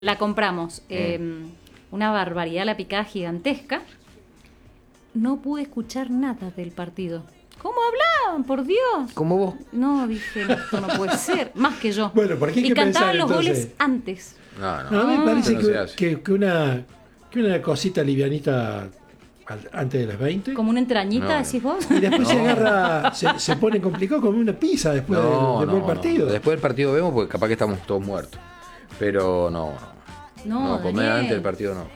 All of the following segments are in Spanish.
La compramos. Una barbaridad, la picada gigantesca. No pude escuchar nada del partido. ¿Cómo hablaban? Por Dios. ¿Como vos? No, dije, no, esto no puede ser. Más que yo. Bueno, ¿por qué hay y que cantaban pensar, los entonces? goles antes. No, me parece no se hace. que una cosita livianita antes de las 20. Como una entrañita, No. decís vos. Y después se agarra, se pone complicado como una pizza después del buen partido. Después del partido vemos porque capaz que estamos todos muertos. Pero no. No, comer Daniel. antes del partido no.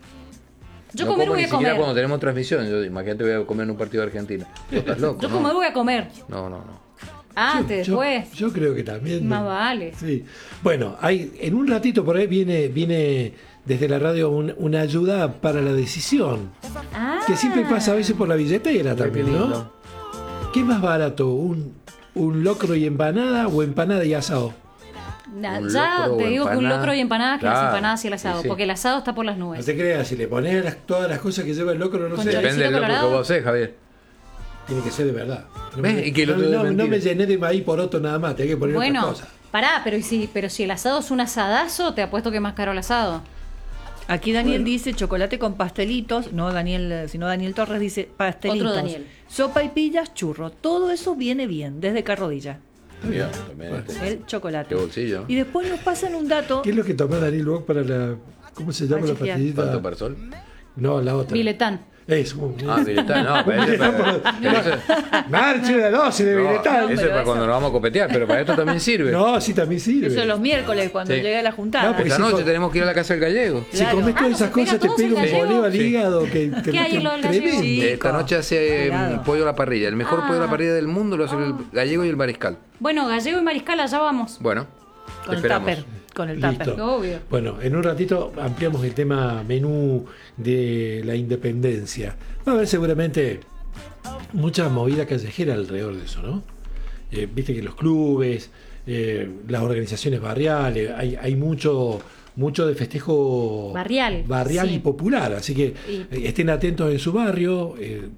Yo No comer como voy ni a siquiera comer. cuando tenemos transmisión. Yo, imagínate, voy a comer en un partido de Argentina. ¿Tú estás loco? Yo no. comer voy a comer. No. Antes, después. Yo creo que también. Más vale. Sí. Bueno, en un ratito por ahí viene desde la radio una ayuda para la decisión. Ah. Que siempre pasa a veces por la billetera también, Qué ¿no? lindo. ¿Qué es más barato? ¿Un locro y empanada o empanada y asado? Un Ya locro te o digo que un empanada. locro y empanadas que las Claro, empanadas y el asado. sí. Porque el asado está por las No nubes. te creas, si le pones todas las cosas que lleva el locro, no Con sé, chorizo. Depende del loco que colorado. vos haces, Javier. tiene que ser de verdad. No, ¿Ves? Y que lo tuyo es no mentira. me llené de maíz por otro nada más, tengo que poner otras Bueno, cosas. pará, pero si el asado es un asadazo, te apuesto que es más caro el asado. Aquí Daniel dice chocolate con pastelitos, no Daniel, sino Daniel Torres dice pastelitos. Otro Daniel. Sopa y pillas, churro. Todo eso viene bien, desde Carrodilla. Bien, también Bueno. El chocolate. Qué bolsillo. Y después nos pasan un dato. ¿Qué es lo que tomó Daniel luego para la... ¿Cómo se llama Para la chequear. pastillita? ¿Cuánto para sol? No, la otra. Biletán. Eso. Biletán, no, pero Marche de 12 de Biletán. eso es pero para eso- cuando nos vamos a copetear, pero para esto también sirve. No, sí, también sirve. Eso es los miércoles cuando Sí. llega la juntada. No, porque Esta si noche con- tenemos que ir a la casa del gallego. Si Claro. comes todas ¿no esas se pega cosas, te todo pega un ese gallego? boleo al Sí. hígado que ¿Qué hay en lo del gallego? tremendo. Sí. Esta noche hace Cuidado. pollo a la parrilla. El mejor pollo a la parrilla del mundo lo hace el gallego y el mariscal. Bueno, gallego y mariscal, allá vamos. Bueno, Con te el esperamos. tupper. Con el Listo. tupper. Obvio. Bueno, en un ratito ampliamos el tema menú de la independencia. Va a haber seguramente mucha movida callejera alrededor de eso, ¿no? Viste que los clubes, las organizaciones barriales, hay mucho de festejo Barrial, sí. y popular, así que Y- estén atentos en su barrio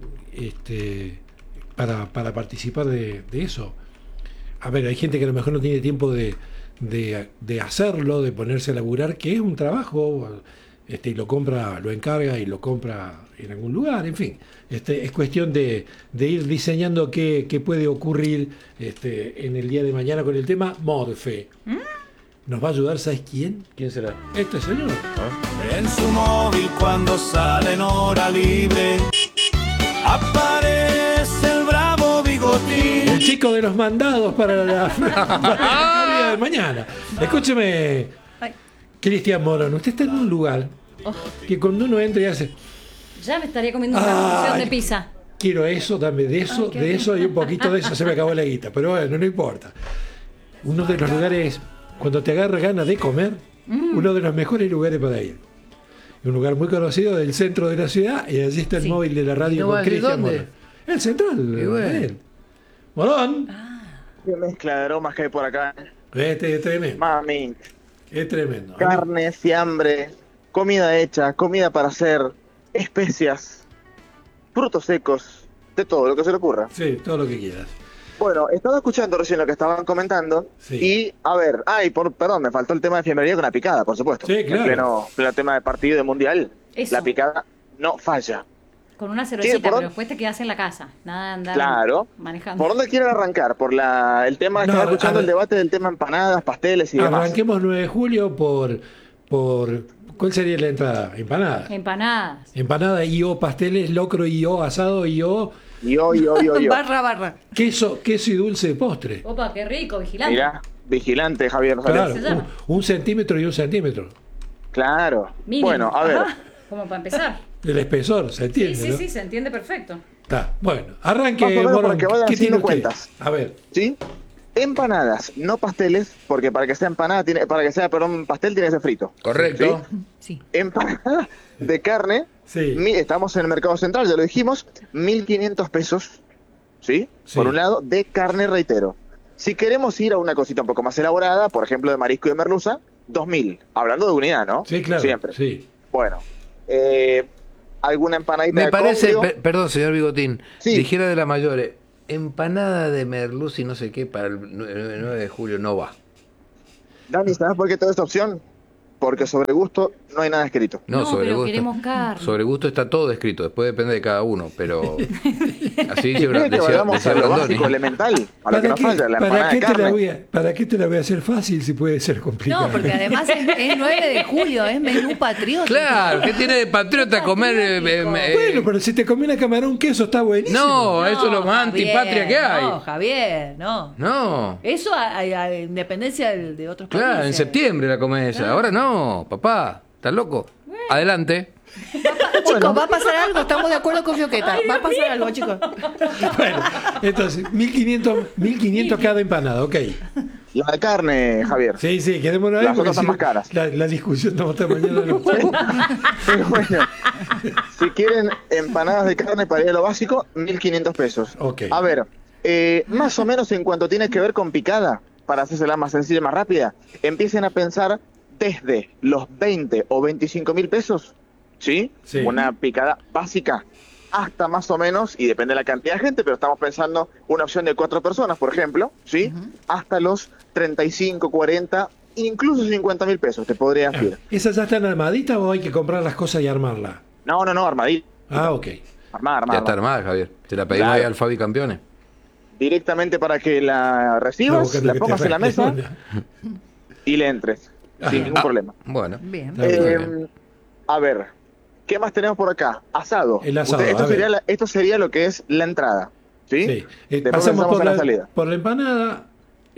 para participar de eso. A ver, hay gente que a lo mejor no tiene tiempo de hacerlo, de ponerse a laburar, que es un trabajo, y lo encarga y lo compra en algún lugar, en fin. Es cuestión de ir diseñando qué puede ocurrir en el día de mañana con el tema Morfe. Nos va a ayudar, ¿sabes quién? ¿Quién será? Este señor. En su móvil cuando sale en hora libre aparece el bravo bigotín. El chico de los mandados para la día de mañana. Escúcheme, Ay. Cristian Morón, usted está en un lugar que cuando uno entra y hace, Ya me estaría comiendo una porción Ay. de pizza. quiero eso, dame de eso, Ay, qué de rico. eso y un poquito de eso, se me acabó la guita. Pero bueno, no importa. Uno de los lugares, cuando te agarra ganas de comer, uno de los mejores lugares para ir. Un lugar muy conocido del centro de la ciudad, y allí está el Sí. móvil de la radio ¿No con va a decir Cristian dónde? Morón. El central. Y bueno. Morón. Morón. Qué mezcla de aromas que hay por acá. Es tremendo. Mami, Es tremendo. carne, fiambre, comida hecha, comida para hacer, especias, frutos secos, de todo lo que se le ocurra. Sí, todo lo que quieras. Bueno, estaba escuchando recién lo que estaban comentando Sí. y, a ver, perdón, me faltó el tema de fiambrería con la picada, por supuesto. Sí, claro. En pleno tema de partido de mundial, Eso. la picada no falla. Con una cervecita, ¿por dónde? pero después te quedas en la casa. Nada de andar Claro. manejando. ¿Por dónde quieren arrancar? ¿Por el tema? No, Estaba escuchando a el ver. debate del tema empanadas, pasteles y demás. Arranquemos 9 de julio por ¿cuál sería la entrada? Empanada. Empanadas. Empanada y o pasteles, locro y o asado y o Yo. Barra. queso y dulce de postre. Opa, qué rico, vigilante. Mirá, vigilante, Javier. ¿sabes? Claro, se llama? un centímetro y un centímetro. Claro. Mínimo. Bueno, a ver. Ajá, como para empezar. El espesor, se Sí, entiende, sí, ¿no? sí, se entiende perfecto. Está. Bueno, arranque, Más o menos Morón. para que vayan ¿Qué tiene haciendo usted? cuentas. A ver, ¿Sí? Empanadas, no pasteles, porque para que sea empanada, pastel tiene que ser frito. Correcto. Sí. Empanada de carne, sí. estamos en el mercado central, ya lo dijimos, 1.500 pesos, ¿sí? Sí. Por un lado, de carne, reitero. Si queremos ir a una cosita un poco más elaborada, por ejemplo, de marisco y de merluza, 2.000. Hablando de unidad, ¿no? Sí, claro. Siempre. Sí. Bueno, alguna empanadita Me de parece, congrio. perdón, señor Bigotín, Sí. dijera de la Mayores, empanada de merluz y no sé qué para el 9 de julio no va. Dani, ¿sabes por qué toda esta opción? porque sobre gusto no hay nada escrito. No, sobre pero gusto. queremos carne. Sobre gusto está todo escrito, después depende de cada uno, pero así dice, ¿Quiere que decía vayamos a lo Brandoni. básico elemental? A lo que nos falla, la empanada de carne. ¿Para qué te la voy a hacer fácil si puede ser complicado? No, porque además es 9 de julio, es menú patriótico. Claro, ¿qué tiene de patriota comer? Bueno, pero si te combina camarón queso está buenísimo. No, eso es lo más Javier, antipatria que hay. No, Javier, no. No. Eso a independencia de otros Claro, en países. septiembre la comes esa. Ahora no, papá. ¿Estás loco? Adelante. Chicos, va a pasar algo, estamos de acuerdo con Fioqueta. Va a pasar algo, chicos. Bueno, entonces, 1500 cada empanada, ok. La de carne, Javier. Sí, quedémonos ahí. Las porque otras son más caras. La discusión estamos hasta mañana. No. Pero bueno, si quieren empanadas de carne para ir a lo básico, 1.500 pesos. Ok. A ver, más o menos en cuanto tiene que ver con picada, para hacérsela más sencilla y más rápida, empiecen a pensar desde los 20 o 25.000 pesos, ¿sí? Sí. Una picada básica, hasta más o menos, y depende de la cantidad de gente, pero estamos pensando una opción de 4 personas, por ejemplo, ¿sí? Hasta los 35, 40, incluso 50.000 pesos, te podrías ir. ¿Esas ya están armaditas o hay que comprar las cosas y armarlas? No, armadita. Ah, ok. Armada. Ya está armada, Javier. Te la pedimos Claro. ahí al Fabi Campeones. Directamente para que la recibas, la pongas en la mesa y le entres, sin ningún problema. Bueno. Bien. Está bien. A ver, ¿qué más tenemos por acá? Asado. El asado, Esto a ver. sería esto sería lo que es la entrada, ¿sí? Sí. Después Pasamos pensamos por en la salida. por la empanada.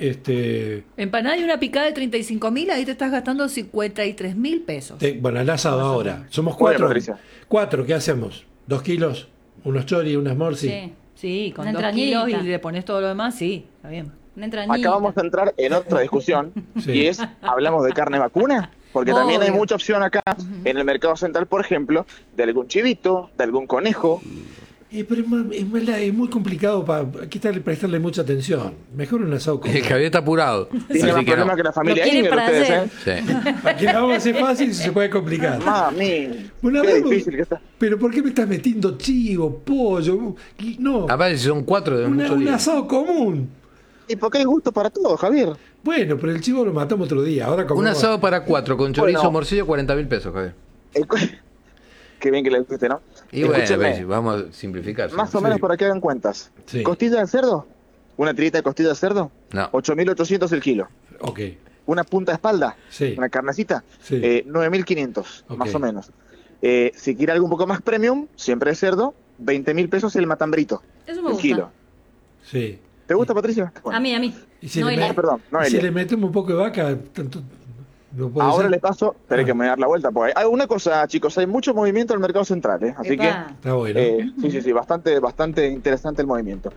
Empanada y una picada de 35.000, ahí te estás gastando 53.000 pesos. Bueno, el asado ahora. Somos Bueno, 4. Patricia. 4, ¿qué hacemos? 2 kilos, unos choris, unas morsi. Sí, Sí, con Una 2 entrañita. kilos y le pones todo lo demás, sí, está bien. una entrañita. Acá vamos a entrar en otra discusión, Sí. y es, ¿hablamos de carne vacuna? Porque también hay Obvio. mucha opción acá, en el mercado central, por ejemplo, de algún chivito, de algún conejo. Pero es muy complicado para prestarle mucha atención. Mejor un asado con... Javier está apurado. Tiene más Así que problemas no. que la familia Lo quiere Inger, para ustedes, hacer. ¿eh? Sí. Aquí la vamos a hacer fácil se puede complicar. Mami, Bueno, qué hablamos- difícil que está. Pero ¿por qué me estás metiendo chivo, pollo? No, Aparte, si son 4 de mucho un día. asado común. Y porque hay gusto para todo, Javier. Bueno, pero el chivo lo matamos otro día. Ahora como Un asado para 4 con chorizo, Bueno. morcillo, 40.000 pesos, Javier. El cu- Qué bien que le guste, ¿no? Y bueno, Escúcheme, pues, vamos a simplificar. más o menos para que hagan cuentas. Sí. ¿Costilla de cerdo? ¿Una tirita de costilla de cerdo? No. 8.800 el kilo. Ok. ¿Una punta de espalda? Sí. ¿Una carnecita? Sí. 9.500, Ok. más o menos. Si quiere algo un poco más premium, siempre de cerdo, 20.000 pesos el matambrito. Eso me el gusta. kilo. Sí. ¿Te gusta, Patricia? Bueno. A mí. Y si, No, le, y la- perdón, no, y si Elia. le metemos un poco de vaca, tanto, no puede Ahora ser. les paso, pero hay Ah. que me dar la vuelta. Porque hay una cosa, chicos, hay mucho movimiento en el mercado central, ¿eh? Así Epa. Está bueno. sí, bastante interesante el movimiento.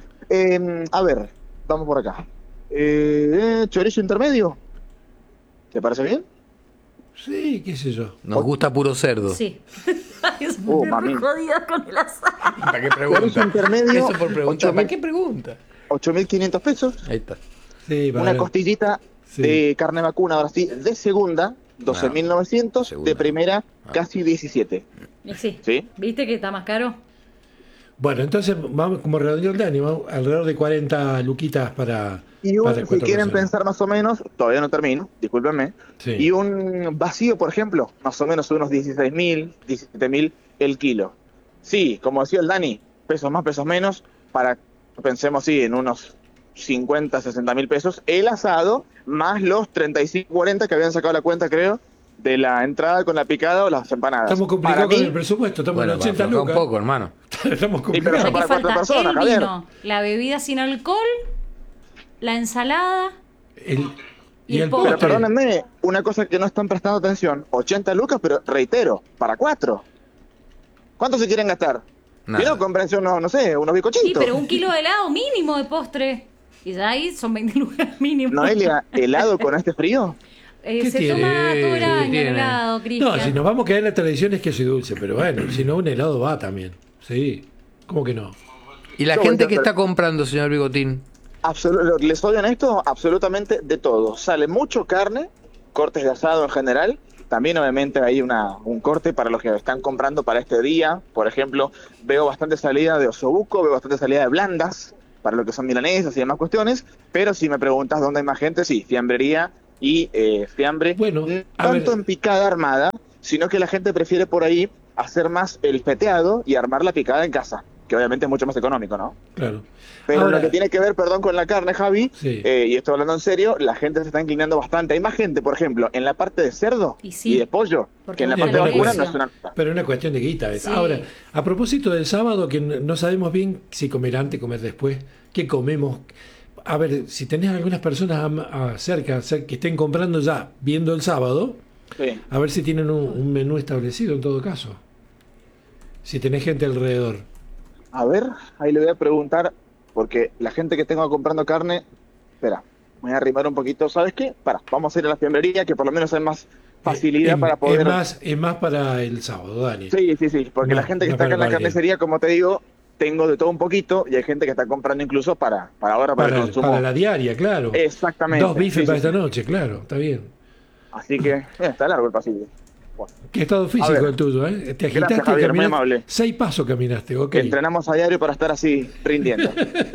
A ver, vamos por acá. Chorizo intermedio. ¿Te parece bien? Sí, qué sé yo. Nos gusta puro cerdo. Sí. Es Mami. jodida con el asado. ¿Para qué Chorizo intermedio, Eso por preguntar. 8.000 ¿Para qué pregunta? 8.500 pesos. Ahí está. Sí, Una costillita Sí. de carne vacuna, ahora sí, de segunda, 12.900, segunda. de primera, casi 17. Sí. ¿Sí? ¿Viste que está más caro? Bueno, entonces vamos como redondeó el Dani, vamos alrededor de 40 luquitas para. Y para si 4 quieren personas. pensar más o menos, todavía no termino, discúlpenme, Sí. y un vacío, por ejemplo, más o menos unos 16.000, 17.000 el kilo. Sí, como decía el Dani, pesos más, pesos menos, para, pensemos, sí, en unos 50, 60.000 pesos, el asado, más los 35, 40 que habían sacado la cuenta, creo, de la entrada con la picada o las empanadas. Estamos complicados Para con mí, el presupuesto, estamos Bueno, en 80 afloja lucas. un poco, hermano. Estamos pero complicados. eso Aquí para 4 falta personas, el Javier. vino, la bebida sin alcohol, la ensalada. Y el postre. Pero postre. perdónenme, una cosa que no están prestando atención, 80 lucas, pero reitero, para 4. ¿Cuánto se quieren gastar? Nada. Si no, cómprense unos, no sé, unos Sí, bizcochitos. pero un kilo de helado mínimo de postre. Y ya ahí son 20 lucas mínimo. Noelia, ¿helado con este frío? ¿Qué Se tiene? toma todo el ¿Qué año el tiene? helado, Cristian. No, si nos vamos a quedar en la tradición es queso y dulce, pero bueno, si no, un helado va también. Sí, ¿cómo que no? ¿Y la Yo gente voy a que hacer- está comprando, señor Bigotín? Les soy honesto, absolutamente de todo. Sale mucho carne, cortes de asado en general. También obviamente hay un corte para los que están comprando para este día. Por ejemplo, veo bastante salida de osobuco, veo bastante salida de blandas, para lo que son milanesas y demás cuestiones. Pero si me preguntas dónde hay más gente, sí, fiambrería y fiambre, Bueno, no a tanto ver. en picada armada, sino que la gente prefiere por ahí hacer más el peteado y armar la picada en casa, que obviamente es mucho más económico, ¿no? Claro. Pero Ahora, lo que tiene que ver, perdón, con la carne, Javi, Sí. y estoy hablando en serio, la gente se está inclinando bastante. Hay más gente, por ejemplo, en la parte de cerdo Y sí, de pollo, porque que en la es parte de una vacuna no negocio. es una... pero es una cuestión de guita. Sí. Ahora, a propósito del sábado, que no sabemos bien si comer antes, comer después, qué comemos. A ver, si tenés algunas personas cerca que estén comprando ya, viendo el sábado, Sí. a ver si tienen un menú establecido en todo caso. Si tenés gente alrededor. A ver, ahí le voy a preguntar, porque la gente que tengo comprando carne, espera, me voy a arrimar un poquito, ¿sabes qué? Vamos a ir a la fiambrería, que por lo menos hay más facilidad para poder... Es más para el sábado, Dani. Sí, porque No, la gente que no está acá en la para el carnicería, como te digo, tengo de todo un poquito, y hay gente que está comprando incluso para ahora, para el consumo. Para la diaria, claro. Exactamente. 2 bifes Sí, para sí, esta sí. noche, claro, está bien. Así que está largo el pasillo. Bueno, Qué estado A físico ver. el tuyo, ¿eh? Te agitaste, Gracias, Javier, muy caminaste. amable. 6 pasos caminaste, ok. entrenamos a diario para estar así, rindiendo.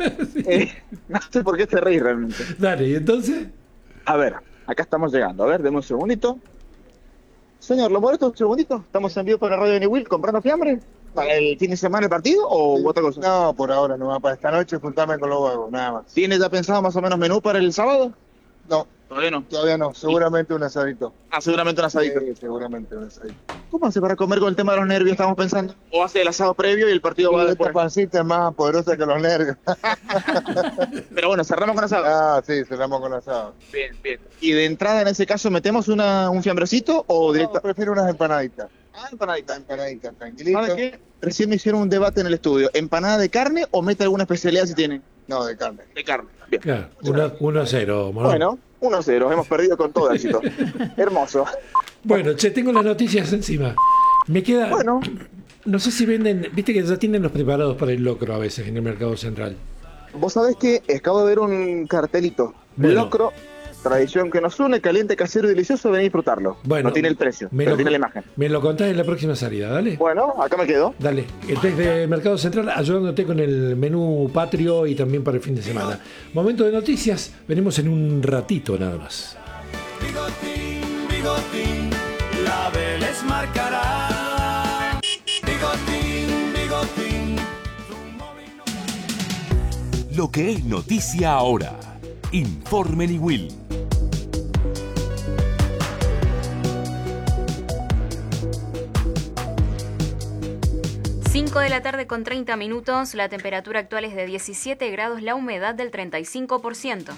No sé por qué te reís realmente. Dale, ¿y entonces? A ver, acá estamos llegando. A ver, deme un segundito. Señor, ¿lo molesto un segundito? ¿Estamos en vivo para Radio de New Will comprando fiambre? ¿Para el fin de semana el partido o otra cosa? No, por ahora no va. Para esta noche juntarme con los vagos, nada más. ¿Tiene ya pensado más o menos menú para el sábado? No, Todavía no. todavía no. Seguramente un asadito. Ah, seguramente un asadito. Sí, seguramente un asadito. ¿Cómo hace para comer con el tema de los nervios, estamos pensando? ¿O hace el asado previo y el partido va Y después? esta pancita es más poderosa que los nervios. Pero bueno, cerramos con asado. Ah, sí, cerramos con asado. Bien, bien. ¿Y de entrada en ese caso metemos un fiambrecito o No, directo? prefiero unas empanaditas. Ah, empanadita. Empanaditas, tranquilito. ¿Sabe qué? Recién me hicieron un debate en el estudio. ¿Empanada de carne o mete alguna especialidad si tiene? No, de carne. De carne. Bien. Claro, 1-0, Morón. Bueno, 1-0. Hemos perdido con todo éxito. Hermoso. Bueno, che, tengo las noticias encima. Me queda. Bueno. No sé si venden. Viste que ya tienen los preparados para el locro a veces en el mercado central. Vos sabés que acabo de ver un cartelito. Bueno. Locro, tradición que nos une, caliente, casero y delicioso, ven a disfrutarlo. Bueno, no tiene el precio, me pero lo, tiene la imagen. me lo contás en la próxima salida, dale. Bueno, acá me quedo. Dale, desde Mercado Central ayudándote con el menú patrio y también para el fin de semana. Momento de noticias, venimos en un ratito nada más. Bigotín, bigotín, la Vélez marcará. Bigotín, bigotín, tu móvil no... Lo que es noticia ahora. Informe New Will. Cinco de la tarde con 30 minutos, la temperatura actual es de 17 grados, la humedad del 35%.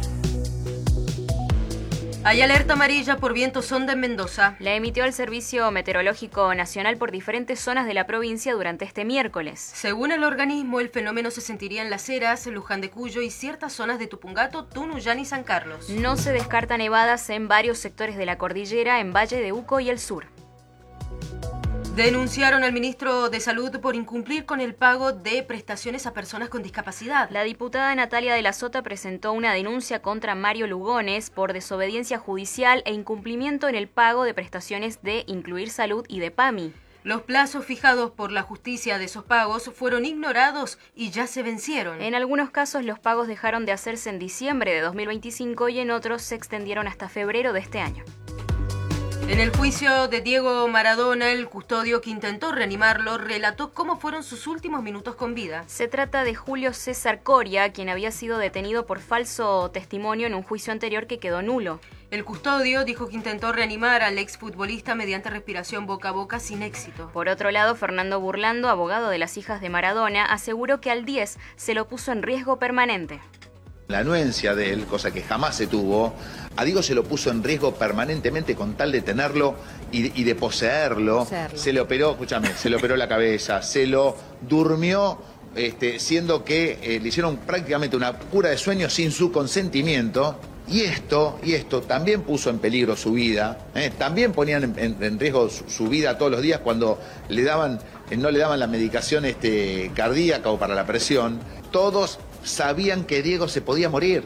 Hay alerta amarilla por viento sonda en Mendoza. La emitió el Servicio Meteorológico Nacional por diferentes zonas de la provincia durante este miércoles. Según el organismo, el fenómeno se sentiría en Las Heras, Luján de Cuyo y ciertas zonas de Tupungato, Tunuyán y San Carlos. No se descarta nevadas en varios sectores de la cordillera, en Valle de Uco y el sur. Denunciaron al ministro de Salud por incumplir con el pago de prestaciones a personas con discapacidad. La diputada Natalia de la Sota presentó una denuncia contra Mario Lugones por desobediencia judicial e incumplimiento en el pago de prestaciones de Incluir Salud y de PAMI. Los plazos fijados por la justicia de esos pagos fueron ignorados y ya se vencieron. En algunos casos los pagos dejaron de hacerse en diciembre de 2025 y en otros se extendieron hasta febrero de este año. En el juicio de Diego Maradona, el custodio que intentó reanimarlo relató cómo fueron sus últimos minutos con vida. Se trata de Julio César Coria, quien había sido detenido por falso testimonio en un juicio anterior que quedó nulo. El custodio dijo que intentó reanimar al exfutbolista mediante respiración boca a boca sin éxito. Por otro lado, Fernando Burlando, abogado de las hijas de Maradona, aseguró que al 10 se lo puso en riesgo permanente. La anuencia de él, cosa que jamás se tuvo, a Diego se lo puso en riesgo permanentemente con tal de tenerlo y de poseerlo. Se le operó, escúchame, se le operó la cabeza, se lo durmió, siendo que le hicieron prácticamente una cura de sueño sin su consentimiento. Y esto también puso en peligro su vida, también ponían en riesgo su vida todos los días cuando no le daban la medicación cardíaca o para la presión. Todos sabían que Diego se podía morir.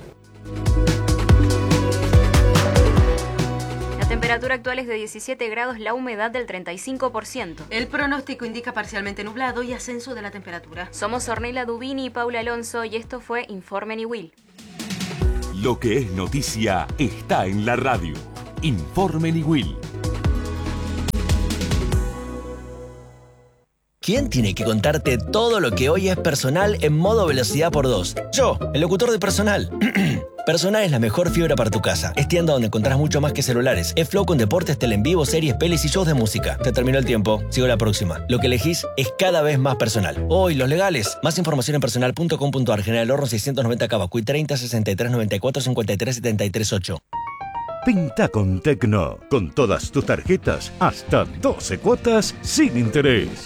La temperatura actual es de 17 grados, la humedad del 35%. El pronóstico indica parcialmente nublado y ascenso de la temperatura. Somos Ornella Dubini y Paula Alonso y esto fue Informe New Will. Lo que es noticia está en la radio. Informe Nigüil. ¿Quién tiene que contarte todo lo que hoy es Personal en modo velocidad por 2? Yo, el locutor de Personal. Personal es la mejor fibra para tu casa. Es tienda donde encontrás mucho más que celulares. Es Flow con deportes, tele en vivo, series, pelis y shows de música. Se terminó el tiempo. Sigo la próxima. Lo que elegís es cada vez más Personal. Hoy, los legales. Más información en personal.com.ar. General Horno 690 Cavacuy 30 63 94 53 73 8. Pinta con Tecno. Con todas tus tarjetas, hasta 12 cuotas sin interés.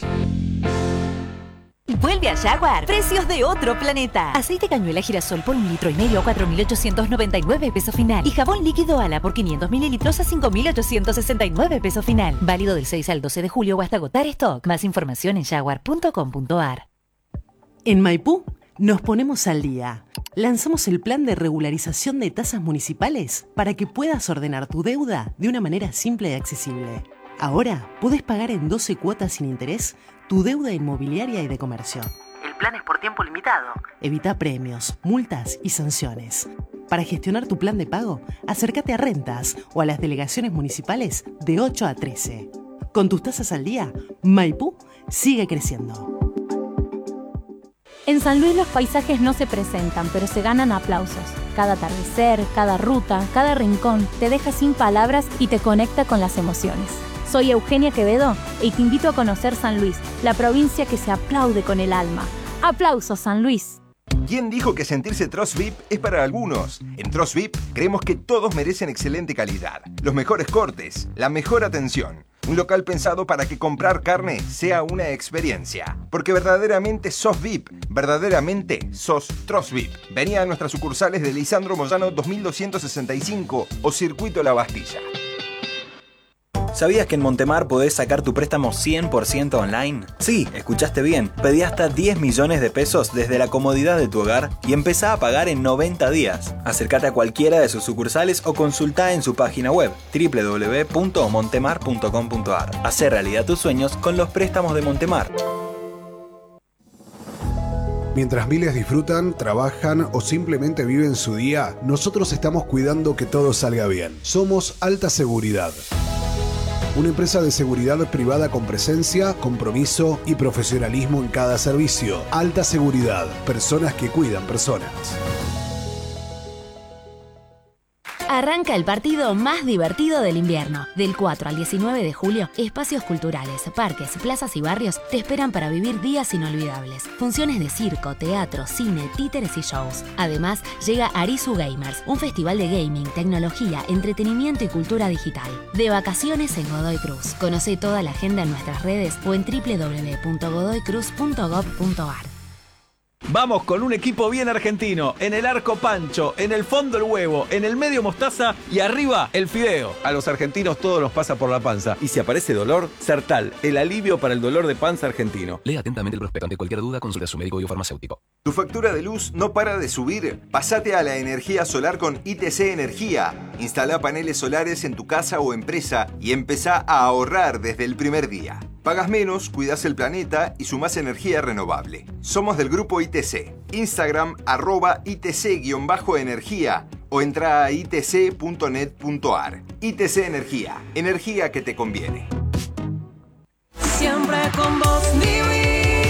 Vuelve a Jaguar. Precios de otro planeta. Aceite cañuela girasol por 1,5 litros a 4.899 pesos final. Y jabón líquido Ala por 500 mililitros a 5.869 pesos final. Válido del 6 al 12 de julio o hasta agotar stock. Más información en jaguar.com.ar. En Maipú nos ponemos al día. Lanzamos el plan de regularización de tasas municipales para que puedas ordenar tu deuda de una manera simple y accesible. Ahora podés pagar en 12 cuotas sin interés tu deuda inmobiliaria y de comercio. El plan es por tiempo limitado. Evita premios, multas y sanciones. Para gestionar tu plan de pago, acércate a Rentas o a las delegaciones municipales de 8 a 13. Con tus tasas al día, Maipú sigue creciendo. En San Luis los paisajes no se presentan, pero se ganan aplausos. Cada atardecer, cada ruta, cada rincón te deja sin palabras y te conecta con las emociones. Soy Eugenia Quevedo y te invito a conocer San Luis, la provincia que se aplaude con el alma. ¡Aplausos, San Luis! ¿Quién dijo que sentirse Trost VIP es para algunos? En Trost VIP creemos que todos merecen excelente calidad, los mejores cortes, la mejor atención. Un local pensado para que comprar carne sea una experiencia. Porque verdaderamente sos VIP, verdaderamente sos Trost VIP. Vení a nuestras sucursales de Lisandro Moyano 2265 o Circuito La Bastilla. ¿Sabías que en Montemar podés sacar tu préstamo 100% online? Sí, escuchaste bien. Pedí hasta 10 millones de pesos desde la comodidad de tu hogar y empezá a pagar en 90 días. Acércate a cualquiera de sus sucursales o consultá en su página web www.montemar.com.ar. Hacé realidad tus sueños con los préstamos de Montemar. Mientras miles disfrutan, trabajan o simplemente viven su día, nosotros estamos cuidando que todo salga bien. Somos Alta Seguridad. Una empresa de seguridad privada con presencia, compromiso y profesionalismo en cada servicio. Alta Seguridad. Personas que cuidan personas. Arranca el partido más divertido del invierno. Del 4 al 19 de julio, espacios culturales, parques, plazas y barrios te esperan para vivir días inolvidables. Funciones de circo, teatro, cine, títeres y shows. Además, llega Arizu Gamers, un festival de gaming, tecnología, entretenimiento y cultura digital. De vacaciones en Godoy Cruz. Conoce toda la agenda en nuestras redes o en www.godoycruz.gov.ar. Vamos con un equipo bien argentino. En el arco Pancho, en el fondo el huevo, en el medio mostaza y arriba el fideo. A los argentinos todo nos pasa por la panza. Y si aparece dolor, Sertal, el alivio para el dolor de panza argentino. Lea atentamente el prospecto. Ante cualquier duda, consulte a su médico y o farmacéutico. ¿Tu factura de luz no para de subir? Pásate a la energía solar con ITC Energía. Instala paneles solares en tu casa o empresa y empezá a ahorrar desde el primer día. Pagas menos, cuidas el planeta y sumás energía renovable. Somos del grupo ITC. Instagram @ITC_energía o entra a itc.net.ar. ITC Energía. Energía que te conviene. Siempre con vos, Nigüil.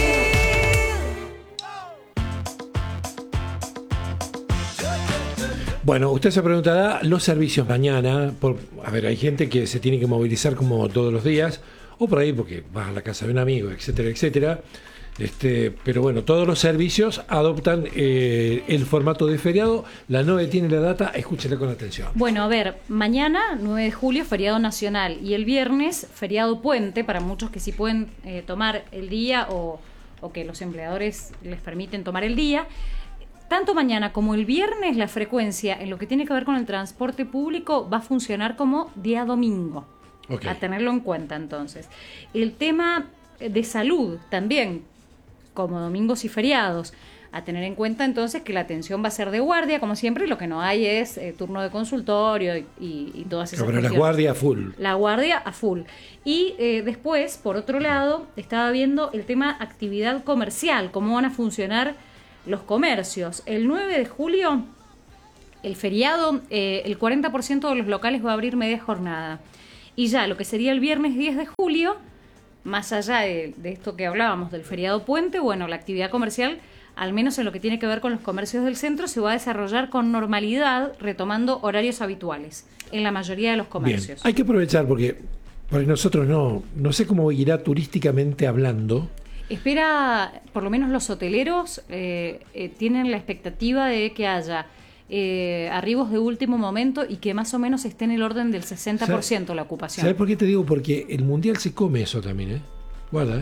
Bueno, usted se preguntará los servicios mañana. A ver, hay gente que se tiene que movilizar como todos los días, o por ahí porque vas a la casa de un amigo, etcétera, etcétera. Pero bueno, todos los servicios adoptan el formato de feriado. La 9 tiene la data, escúchela con atención. Bueno, a ver, mañana 9 de julio feriado nacional y el viernes feriado puente para muchos que sí pueden tomar el día o que los empleadores les permiten tomar el día. Tanto mañana como el viernes la frecuencia en lo que tiene que ver con el transporte público va a funcionar como día domingo. Okay. A tenerlo en cuenta entonces. El tema de salud también, como domingos y feriados, a tener en cuenta entonces que la atención va a ser de guardia, como siempre, y lo que no hay es turno de consultorio y todas esas cosas. Pero cuestiones. La guardia a full. La guardia a full. Y después, por otro lado, estaba viendo el tema actividad comercial, cómo van a funcionar los comercios. El 9 de julio el feriado, el 40% de los locales va a abrir media jornada. Y ya lo que sería el viernes 10 de julio, más allá de esto que hablábamos del feriado puente, bueno, la actividad comercial, al menos en lo que tiene que ver con los comercios del centro, se va a desarrollar con normalidad, retomando horarios habituales en la mayoría de los comercios. Bien. Hay que aprovechar porque nosotros no sé cómo irá turísticamente hablando. Espera, por lo menos los hoteleros tienen la expectativa de que haya arribos de último momento y que más o menos esté en el orden del 60% la ocupación. ¿Sabes por qué te digo? Porque el Mundial se come eso también, ¿eh? Guarda,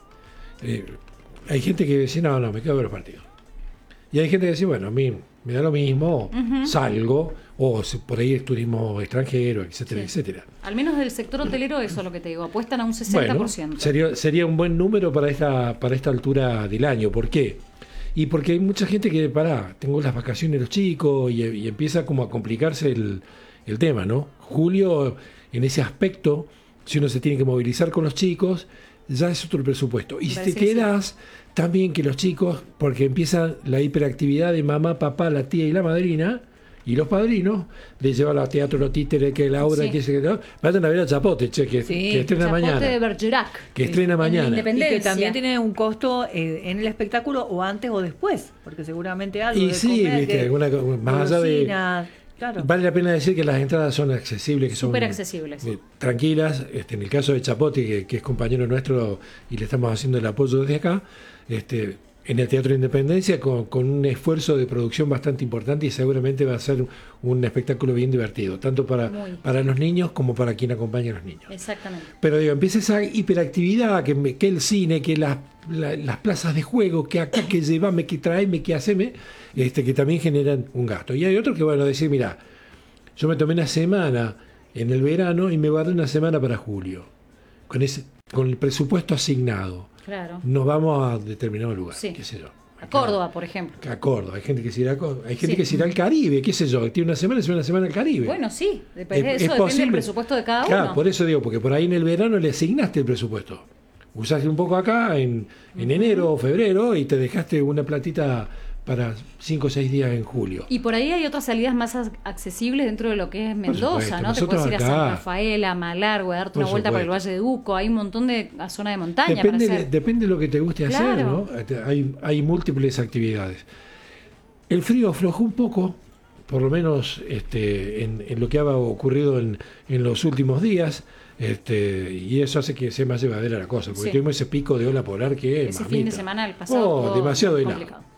hay gente que dice, no, me quedo a ver los partidos. Y hay gente que dice, bueno, a mí me da lo mismo, salgo, o por ahí es turismo extranjero, etcétera, etcétera. Al menos del sector hotelero, eso es lo que te digo, apuestan a un 60%. Bueno, sería un buen número para esta altura del año. ¿Por qué? Y porque hay mucha gente que, tengo las vacaciones de los chicos y empieza como a complicarse el tema, ¿no? Julio, en ese aspecto, si uno se tiene que movilizar con los chicos, ya es otro presupuesto. Y si te quedas, también que los chicos, porque empieza la hiperactividad de mamá, papá, la tía y la madrina, y los padrinos, de llevar al teatro, los títeres, que la obra, que vayan a ver a Chapote, que estrena Chapote mañana. De Bergerac. Que estrena mañana. Y que también tiene un costo en el espectáculo o antes o después, porque seguramente algo de comer, viste, más allá de... Claro. Vale la pena decir que las entradas son accesibles, que son súper accesibles. Tranquilas. En el caso de Chapote, que es compañero nuestro y le estamos haciendo el apoyo desde acá, en el Teatro de Independencia, con un esfuerzo de producción bastante importante, y seguramente va a ser un espectáculo bien divertido, tanto para los niños como para quien acompaña a los niños. Exactamente. Pero empieza esa hiperactividad, que el cine, que las plazas de juego, que acá, que llevame, que traeme, que haceme, que también generan un gasto. Y hay otros que van a decir, mira, yo me tomé una semana en el verano y me guardé una semana para julio, con el presupuesto asignado. Claro. Nos vamos a determinado lugar, qué sé yo. A Córdoba, por ejemplo. A Córdoba, hay gente que se irá al Caribe, qué sé yo, tiene una semana al Caribe. Bueno, sí, depende del presupuesto de cada uno. Claro, por eso digo, porque por ahí en el verano le asignaste el presupuesto. Usaste un poco acá en enero o febrero y te dejaste una platita para 5 o 6 días en julio. Y por ahí hay otras salidas más accesibles dentro de lo que es Mendoza, ¿no? Te puedes ir a San Rafael, a Malargüe, a darte una vuelta por el Valle de Uco, hay un montón de zona de montaña para hacer. Depende de lo que te guste hacer, ¿no? Hay múltiples actividades. El frío aflojó un poco, por lo menos en lo que ha ocurrido en los últimos días, y eso hace que sea más llevadera la cosa, porque tuvimos ese pico de ola polar que ese fin de semana el pasado demasiado helado. Complicado.